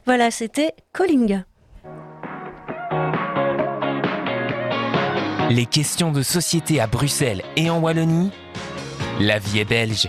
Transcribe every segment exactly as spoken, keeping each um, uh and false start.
Voilà, c'était Calling. Les questions de société à Bruxelles et en Wallonie, la vie est belge.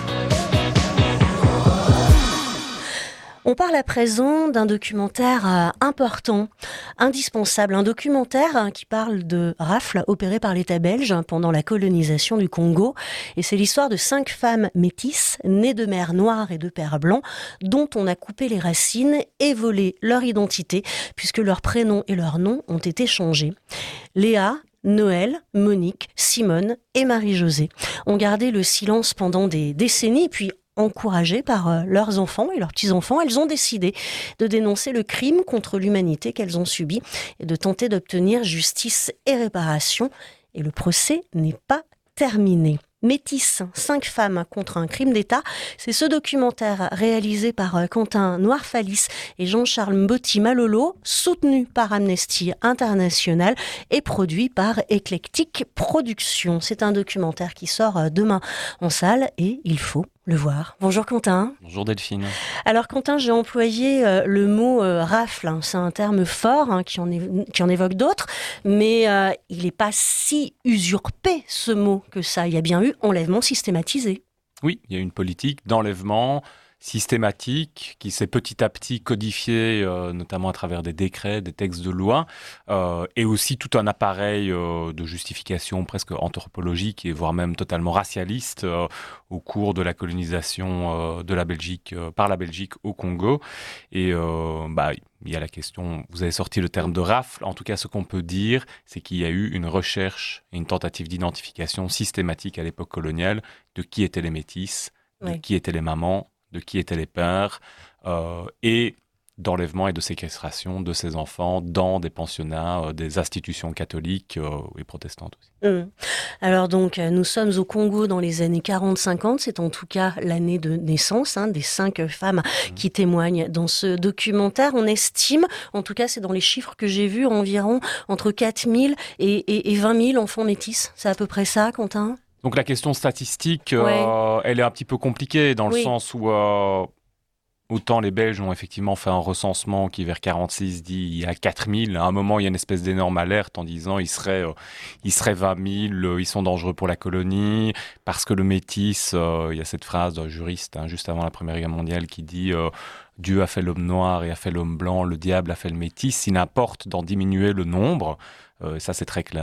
On parle à présent d'un documentaire euh, important, indispensable, un documentaire euh, qui parle de rafles opérées par l'État belge pendant la colonisation du Congo. Et c'est l'histoire de cinq femmes métisses, nées de mères noires et de pères blancs, dont on a coupé les racines et volé leur identité, puisque leurs prénoms et leurs noms ont été changés. Léa, Noël, Monique, Simone et Marie-Josée ont gardé le silence pendant des décennies, puis encouragées par euh, leurs enfants et leurs petits-enfants, elles ont décidé de dénoncer le crime contre l'humanité qu'elles ont subi et de tenter d'obtenir justice et réparation. Et le procès n'est pas terminé. Métis, cinq femmes contre un crime d'État, c'est ce documentaire réalisé par Quentin Noirfalis et Jean-Charles Mbotti Malolo, soutenu par Amnesty International et produit par Eclectic Productions. C'est un documentaire qui sort demain en salle et il faut le voir. Bonjour Quentin. Bonjour Delphine. Alors Quentin, j'ai employé euh, le mot euh, rafle, hein. C'est un terme fort hein, qui, en é- qui en évoque d'autres, mais euh, il n'est pas si usurpé ce mot que ça. Il y a bien eu enlèvement systématisé. Oui, il y a une politique d'enlèvement systématique qui s'est petit à petit codifiée, euh, notamment à travers des décrets, des textes de loi, euh, et aussi tout un appareil euh, de justification presque anthropologique et voire même totalement racialiste euh, au cours de la colonisation euh, de la Belgique euh, par la Belgique au Congo. Et euh, bah, il y a la question, vous avez sorti le terme de rafle, en tout cas ce qu'on peut dire, c'est qu'il y a eu une recherche et une tentative d'identification systématique à l'époque coloniale de qui étaient les métis, de Ouais. qui étaient les mamans, de qui étaient les pères, euh, et d'enlèvement et de séquestration de ces enfants dans des pensionnats, euh, des institutions catholiques euh, et protestantes aussi. Hum. Alors donc, euh, nous sommes au Congo dans les années quarante cinquante, c'est en tout cas l'année de naissance hein, des cinq femmes Mmh. qui témoignent dans ce documentaire. On estime, en tout cas c'est dans les chiffres que j'ai vus, environ entre quatre mille et, et, et vingt mille enfants métis. C'est à peu près ça, Quentin ? Donc la question statistique, Ouais. euh, elle est un petit peu compliquée dans le Oui. sens où euh, autant les Belges ont effectivement fait un recensement qui vers quarante-six dit il y a quatre mille. À un moment, il y a une espèce d'énorme alerte en disant il serait, euh, il serait vingt mille, euh, ils sont dangereux pour la colonie, parce que le métis, euh, il y a cette phrase d'un juriste hein, juste avant la Première Guerre mondiale qui dit euh, Dieu a fait l'homme noir et a fait l'homme blanc, le diable a fait le métis, il n'importe d'en diminuer le nombre. Euh, ça, c'est très clair.